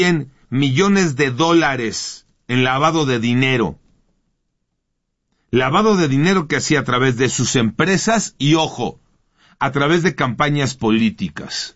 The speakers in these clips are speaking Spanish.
millones de dólares en lavado de dinero. Lavado de dinero que hacía a través de sus empresas y, ojo, a través de campañas políticas.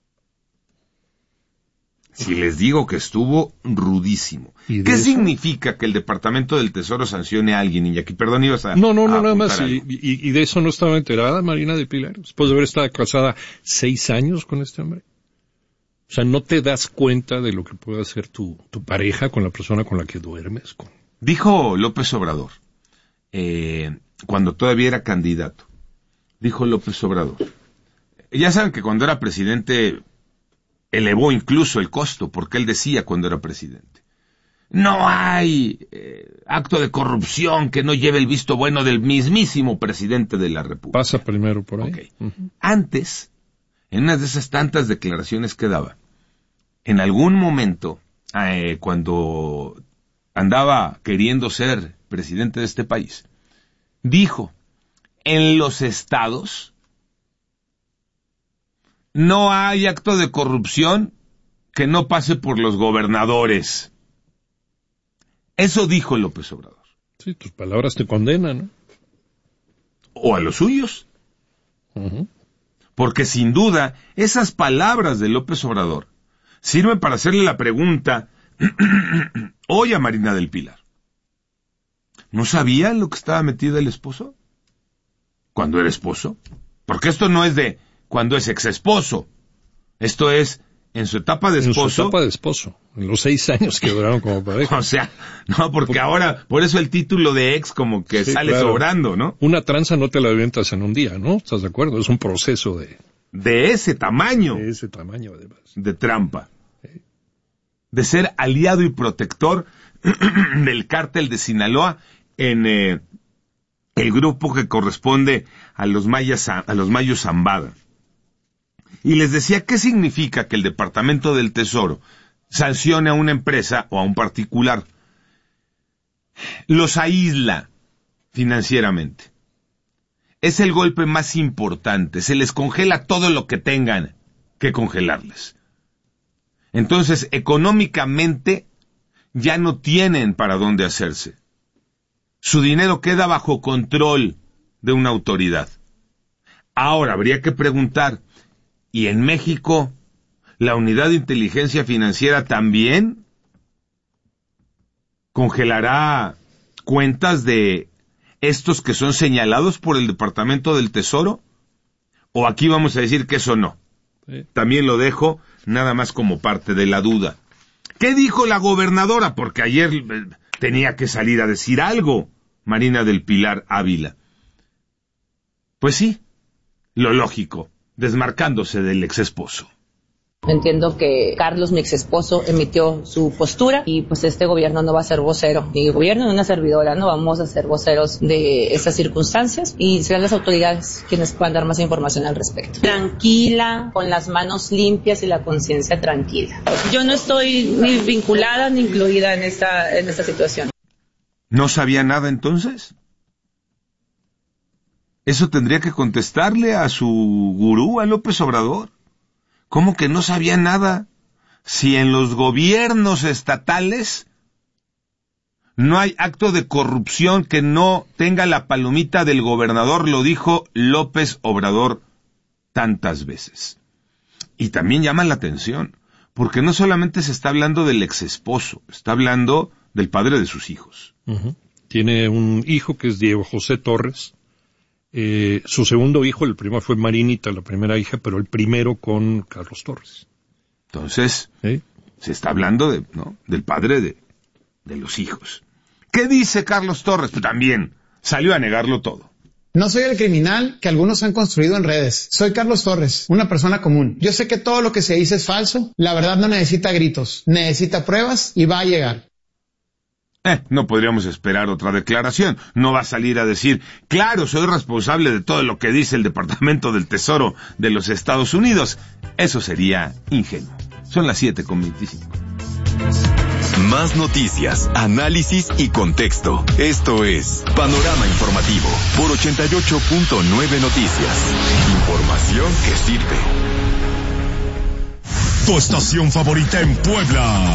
Si les digo que estuvo rudísimo. ¿Qué significa que el Departamento del Tesoro sancione a alguien? Y aquí, perdón, ibas a... No, nada más. Y de eso no estaba enterada Marina del Pilar. Después de haber estado casada 6 años con este hombre. O sea, no te das cuenta de lo que puede hacer tu pareja con la persona con la que duermes. Dijo López Obrador, cuando todavía era candidato, dijo López Obrador. Ya saben que cuando era presidente elevó incluso el costo, porque él decía cuando era presidente: no hay acto de corrupción que no lleve el visto bueno del mismísimo presidente de la República. Pasa primero por ahí. Okay. Uh-huh. Antes, en una de esas tantas declaraciones que daba, en algún momento, cuando andaba queriendo ser presidente de este país, dijo: en los estados no hay acto de corrupción que no pase por los gobernadores. Eso dijo López Obrador. Sí, tus palabras te condenan, ¿no? O a los suyos. Uh-huh. Porque sin duda, esas palabras de López Obrador sirven para hacerle la pregunta hoy a Marina del Pilar. ¿No sabía lo que estaba metida el esposo? ¿Cuándo era esposo? Porque esto no es de cuando es exesposo. Esto es en su etapa de esposo. En su etapa de esposo. En los 6 años que duraron como pareja. O sea, no, porque ahora, por eso el título de ex como que sí, sale claro, sobrando, ¿no? Una tranza no te la avientas en un día, ¿no? ¿Estás de acuerdo? Es un proceso de ese tamaño. De ese tamaño, además. De trampa. Sí. De ser aliado y protector del cártel de Sinaloa en el grupo que corresponde a los mayos Zambada. Y les decía, ¿qué significa que el Departamento del Tesoro sancione a una empresa o a un particular? Los aísla financieramente. Es el golpe más importante. Se les congela todo lo que tengan que congelarles. Entonces, económicamente, ya no tienen para dónde hacerse. Su dinero queda bajo control de una autoridad. Ahora, habría que preguntar, ¿y en México la Unidad de Inteligencia Financiera también congelará cuentas de estos que son señalados por el Departamento del Tesoro? ¿O aquí vamos a decir que eso no? Sí. También lo dejo nada más como parte de la duda. ¿Qué dijo la gobernadora? Porque ayer tenía que salir a decir algo, Marina del Pilar Ávila. Pues sí, lo lógico, desmarcándose del exesposo. Entiendo que Carlos, mi exesposo, emitió su postura y pues este gobierno no va a ser vocero. Ni el gobierno ni una servidora no vamos a ser voceros de estas circunstancias y serán las autoridades quienes puedan dar más información al respecto. Tranquila, con las manos limpias y la conciencia tranquila. Yo no estoy ni vinculada ni incluida en esta situación. ¿No sabía nada entonces? Eso tendría que contestarle a su gurú, a López Obrador. ¿Cómo que no sabía nada? Si en los gobiernos estatales no hay acto de corrupción que no tenga la palomita del gobernador, lo dijo López Obrador tantas veces. Y también llama la atención, porque no solamente se está hablando del exesposo, está hablando del padre de sus hijos. Uh-huh. Tiene un hijo que es Diego José Torres. Su segundo hijo, el primero fue Marinita, la primera hija, pero el primero con Carlos Torres. Entonces, se está hablando del padre de los hijos. ¿Qué dice Carlos Torres? Pues también salió a negarlo todo. No soy el criminal que algunos han construido en redes. Soy Carlos Torres, una persona común. Yo sé que todo lo que se dice es falso. La verdad no necesita gritos, necesita pruebas y va a llegar. No podríamos esperar otra declaración. No va a salir a decir, claro, soy responsable de todo lo que dice el Departamento del Tesoro de los Estados Unidos. Eso sería ingenuo. Son las 7:25. Más noticias, análisis y contexto. Esto es Panorama Informativo por 88.9 Noticias. Información que sirve. Tu estación favorita en Puebla.